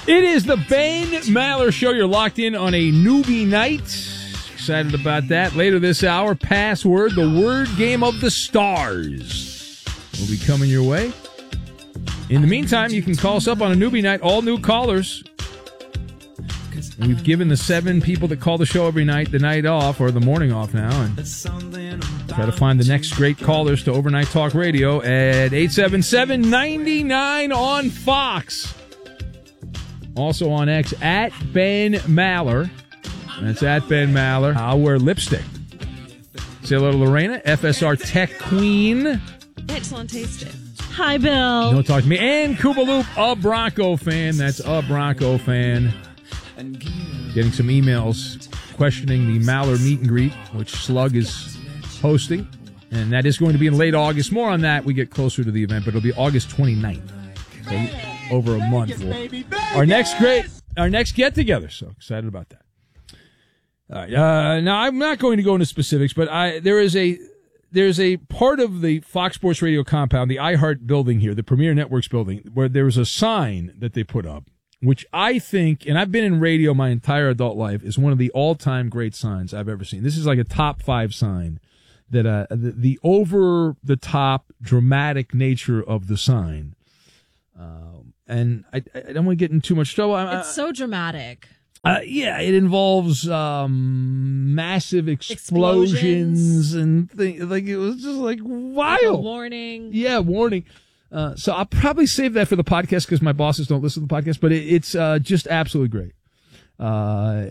It is the Ben Maller Show. You're locked in on a newbie night. Excited about that. Later this hour, Password, the word game of the stars, will be coming your way. In the meantime, you can call us up on a newbie night. All new callers. We've given the 7 people that call the show every night the night off, or the morning off now, and try to find the next great callers to Overnight Talk Radio at 877-99 on Fox. Also on X, at Ben Maller. That's at Ben Maller. I'll wear lipstick. Say hello to Lorena, FSR Tech Queen. Excellent tasting. Hi, Bill. Don't talk to me. And Koopa Loop, a Bronco fan. That's a Bronco fan. Getting some emails questioning the Maller meet and greet, which Slug is hosting. And that is going to be in late August. More on that we get closer to the event, but it'll be August 29th. So over a month. Our next get-together. So excited about that. All right. Now, I'm not going to go into specifics, but there's a part of the Fox Sports Radio compound, the iHeart building here, the Premier Networks building, where there was a sign that they put up, which I think, and I've been in radio my entire adult life, is one of the all-time great signs I've ever seen. This is like a top 5 sign that the over-the-top dramatic nature of the sign. And I don't want to get into too much trouble. It's so dramatic. Yeah, it involves massive explosions and things. Like, it was just like wild. Like a warning. Yeah, warning. So I'll probably save that for the podcast because my bosses don't listen to the podcast. But it's just absolutely great. I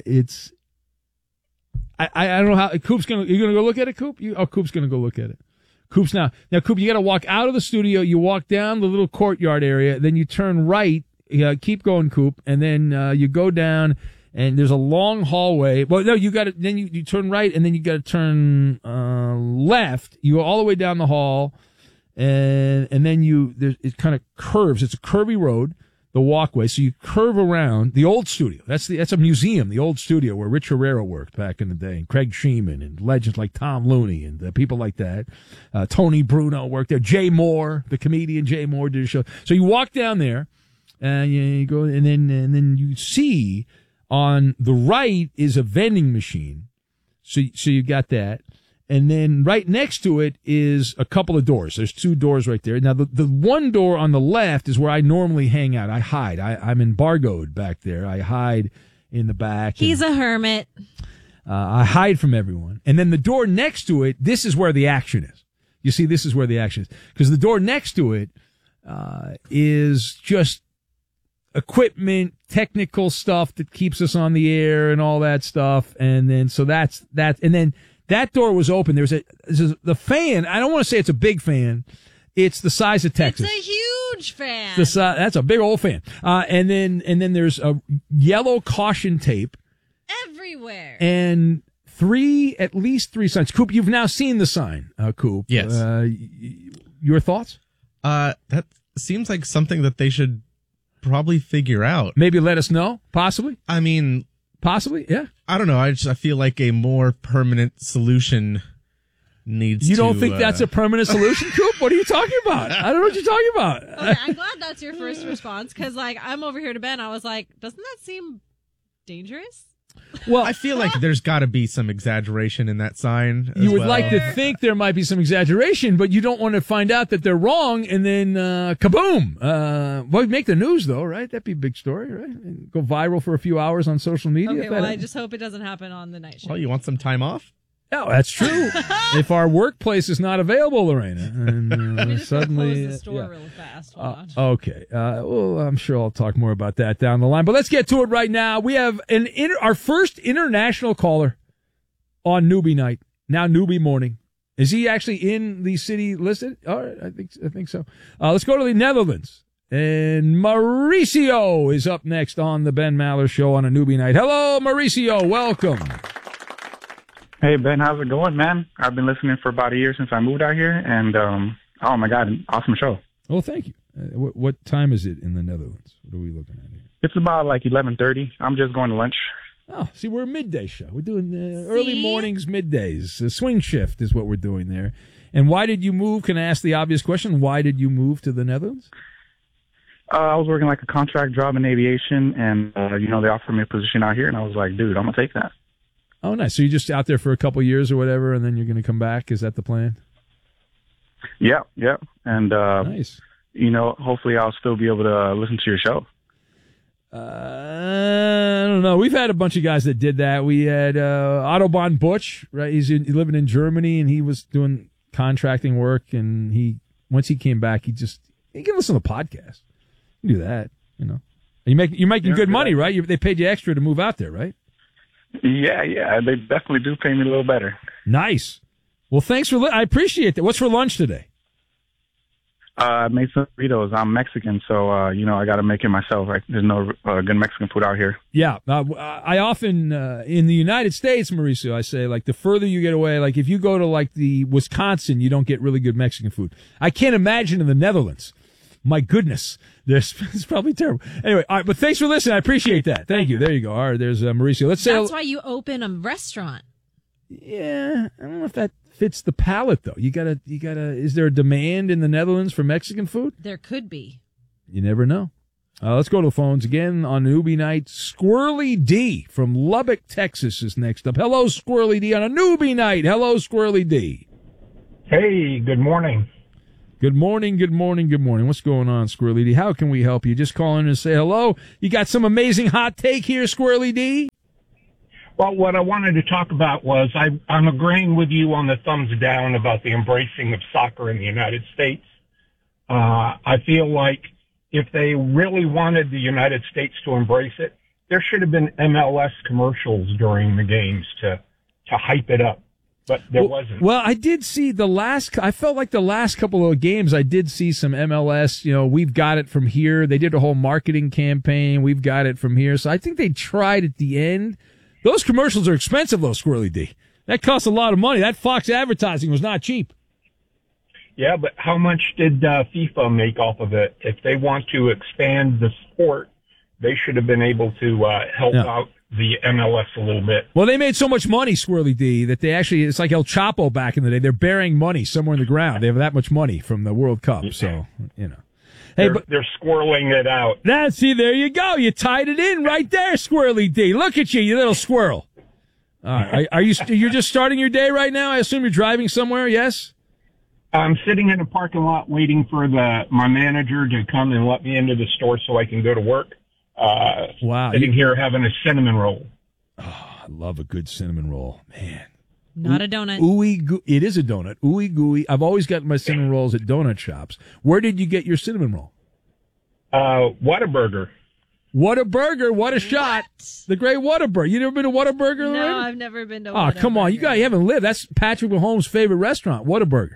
don't know how Coop's you're gonna go look at it, Coop. Coop's gonna go look at it. Coop's now Coop, you got to walk out of the studio. You walk down the little courtyard area, then you turn right. Keep going, Coop, and then you go down, and there's a long hallway. Well, no, you got to then you turn right, and then you got to turn left. You go all the way down the hall, and then it kind of curves. It's a curvy road, the walkway. So you curve around the old studio. That's a museum, the old studio where Rich Herrera worked back in the day, and Craig Sheeman and legends like Tom Looney and people like that. Tony Bruno worked there. Jay Moore, the comedian Jay Moore, did a show. So you walk down there, and you go, and then you see on the right is a vending machine. So you got that. And then right next to it is a couple of doors. There's 2 doors right there. Now, the one door on the left is where I normally hang out. I hide. I'm embargoed back there. I hide in the back. He's a hermit. I hide from everyone. And then the door next to it, this is where the action is. You see, this is where the action is. Because the door next to it is just equipment, technical stuff that keeps us on the air and all that stuff. And then, so that's that. And then, that door was open. The fan. I don't want to say it's a big fan. It's the size of Texas. It's a huge fan. That's a big old fan. And then there's a yellow caution tape everywhere. And at least 3 signs. Coop, you've now seen the sign. Coop. Yes. Your thoughts? That seems like something that they should probably figure out. Maybe let us know. Possibly. I mean, possibly. Yeah. I don't know. I feel like a more permanent solution needs. You don't think that's a permanent solution, Coop? What are you talking about? I don't know what you're talking about. Okay, I'm glad that's your first response because, I'm over here to Ben. I was like, doesn't that seem dangerous? Well, I feel like there's got to be some exaggeration in that sign. You would like to think there might be some exaggeration, but you don't want to find out that they're wrong and then kaboom. Well, make the news, though, right? That'd be a big story, right? Go viral for a few hours on social media. Okay, well, I just hope it doesn't happen on the night show. Well, you want some time off? Oh, that's true. If our workplace is not available, Lorena, and suddenly close the store really fast. Okay. Well, I'm sure I'll talk more about that down the line. But let's get to it right now. We have our first international caller on Newbie Night. Now Newbie Morning. Is he actually in the city listed? All right, I think so. Let's go to the Netherlands. And Mauricio is up next on the Ben Maller Show on a Newbie Night. Hello, Mauricio. Welcome. Hey, Ben, how's it going, man? I've been listening for about a year since I moved out here, and oh, my God, awesome show. Oh, thank you. What time is it in the Netherlands? What are we looking at here? It's about like 11:30. I'm just going to lunch. Oh, see, we're a midday show. We're doing early mornings, middays. Swing shift is what we're doing there. And why did you move? Can I ask the obvious question? Why did you move to the Netherlands? I was working like a contract job in aviation, and they offered me a position out here, and I was like, dude, I'm gonna take that. Oh, nice. So you're just out there for a couple years or whatever, and then you're going to come back? Is that the plan? Yeah, and Nice. hopefully I'll still be able to listen to your show. I don't know. We've had a bunch of guys that did that. We had Autobahn Butch, right? He's living in Germany, and he was doing contracting work. And once he came back, he can listen to the podcast. You can do that, You're making good money, right? They paid you extra to move out there, right? Yeah. They definitely do pay me a little better. Nice. Well, thanks I appreciate that. What's for lunch today? I made some burritos. I'm Mexican, so, I got to make it myself. Right? There's no good Mexican food out here. Yeah. I often, in the United States, Mauricio, I say, like, the further you get away, like, if you go to, like, the Wisconsin, you don't get really good Mexican food. I can't imagine in the Netherlands. My goodness. It's probably terrible. Anyway, all right, but thanks for listening. I appreciate that. Thank you. There you go. All right, there's Mauricio. Let's say that's why you open a restaurant. Yeah, I don't know if that fits the palate though. You gotta. Is there a demand in the Netherlands for Mexican food? There could be. You never know. Let's go to the phones again on Newbie Night. Squirrely D from Lubbock, Texas is next up. Hello, Squirrely D on a Newbie Night. Hello, Squirrely D. Hey, good morning. Good morning. What's going on, Squirrely D? How can we help you? Just call in and say hello. You got some amazing hot take here, Squirrely D? Well, what I wanted to talk about was I'm agreeing with you on the thumbs down about the embracing of soccer in the United States. I feel like if they really wanted the United States to embrace it, there should have been MLS commercials during the games to hype it up. But there wasn't. Well, I did see I felt like the last couple of games, I did see some MLS, we've got it from here. They did a whole marketing campaign. We've got it from here. So I think they tried at the end. Those commercials are expensive, though, Squirrely D. That costs a lot of money. That Fox advertising was not cheap. Yeah, but how much did FIFA make off of it? If they want to expand the sport, they should have been able to help out the MLS a little bit. Well, they made so much money, Squirrely D, that it's like El Chapo back in the day. They're burying money somewhere in the ground. They have that much money from the World Cup, so, Hey, they're squirreling it out. See, there you go. You tied it in right there, Squirrely D. Look at you little squirrel. All right. You're just starting your day right now? I assume you're driving somewhere, yes? I'm sitting in a parking lot waiting for my manager to come and let me into the store so I can go to work. Wow. Sitting here having a cinnamon roll. Oh, I love a good cinnamon roll. Man. Not a donut. It is a donut. Ooey gooey. I've always gotten my cinnamon rolls at donut shops. Where did you get your cinnamon roll? Whataburger. Whataburger. What a shot. The great Whataburger. You never been to Whataburger? No, Lorraine? I've never been to Oh, Whataburger. come on. You haven't lived. That's Patrick Mahomes' favorite restaurant, Whataburger.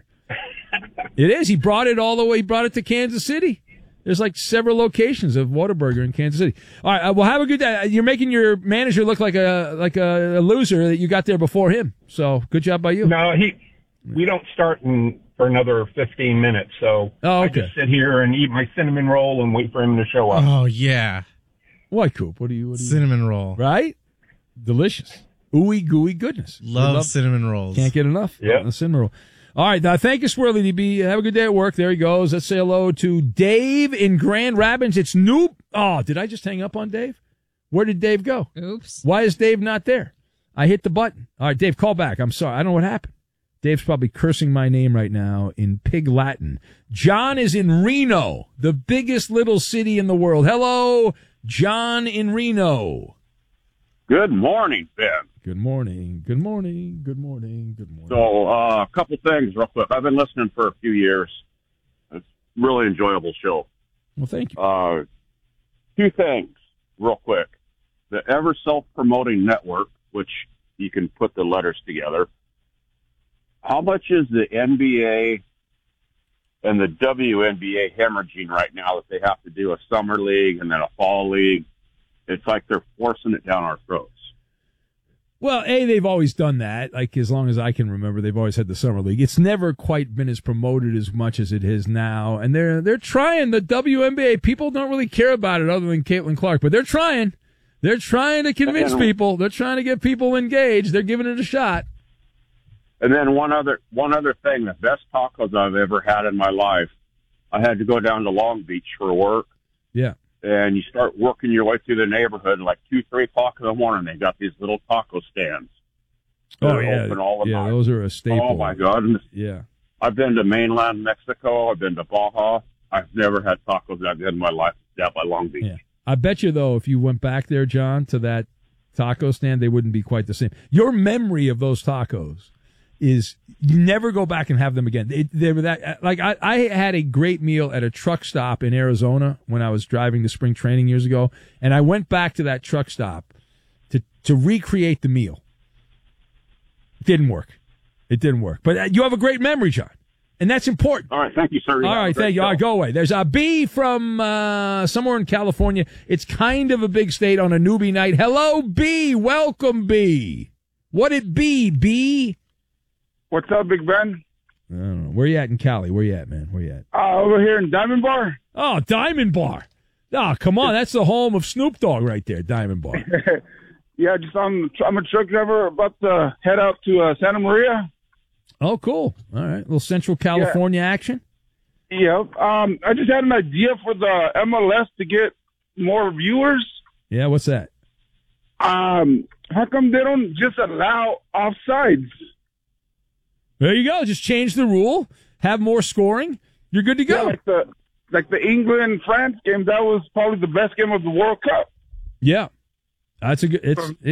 It is. He brought it all the way. He brought it to Kansas City. There's like several locations of Whataburger in Kansas City. All right, well, have a good day. You're making your manager look like a loser that you got there before him. So good job by you. No, we don't start for another 15 minutes. So I just sit here and eat my cinnamon roll and wait for him to show up. Oh yeah, what, Coop? What do you? Cinnamon roll, right? Delicious, ooey gooey goodness. Love cinnamon rolls. Can't get enough. Yeah, the cinnamon roll. All right, thank you, Swirly DB. Have a good day at work. There he goes. Let's say hello to Dave in Grand Rapids. It's Noop. Oh, did I just hang up on Dave? Where did Dave go? Oops. Why is Dave not there? I hit the button. All right, Dave, call back. I'm sorry. I don't know what happened. Dave's probably cursing my name right now in pig Latin. John is in Reno, the biggest little city in the world. Hello, John in Reno. Good morning, Ben. Good morning. Good morning. Good morning. Good morning. So, a couple things real quick. I've been listening for a few years. It's a really enjoyable show. Well, thank you. Two things real quick. The Ever Self-Promoting Network, which you can put the letters together. How much is the NBA and the WNBA hemorrhaging right now that they have to do a summer league and then a fall league? It's like they're forcing it down our throats. Well, they've always done that. Like, as long as I can remember, they've always had the summer league. It's never quite been as promoted as much as it is now. And they're trying. The WNBA, people don't really care about it other than Caitlin Clark, but they're trying. They're trying to convince people. They're trying to get people engaged. They're giving it a shot. And then one other thing, the best tacos I've ever had in my life. I had to go down to Long Beach for work. Yeah. And you start working your way through the neighborhood, like 2, 3 o'clock in the morning. They got these little taco stands. Oh, They're yeah. open all the Yeah, time. those are a staple. Oh my God! And Yeah. I've been to mainland Mexico. I've been to Baja. I've never had tacos that good in my life. Down by Long Beach. Yeah. I bet you, though, if you went back there, John, to that taco stand, they wouldn't be quite the same. Your memory of those tacos is you never go back and have them again. They were that, like, I had a great meal at a truck stop in Arizona when I was driving to spring training years ago, and I went back to that truck stop to recreate the meal. It didn't work. But you have a great memory, John. And that's important. All right, thank you, sir. All right, thank you. All right, go away. There's a B from somewhere in California. It's kind of a big state on a newbie night. Hello, B. Welcome, B. What it be, B? What's up, Big Ben? I don't know. Where you at in Cali? Where you at, man? Where you at? Over here in Diamond Bar. Oh, Diamond Bar. Oh, come on. That's the home of Snoop Dogg right there, Diamond Bar. Yeah, I'm a truck driver about to head out to Santa Maria. Oh, cool. All right. A little Central California action. Yep. I just had an idea for the MLS to get more viewers. Yeah, what's that? How come they don't just allow offsides? There you go. Just change the rule. Have more scoring. You're good to go. Yeah, like the England-France game, that was probably the best game of the World Cup. Yeah. That's a good.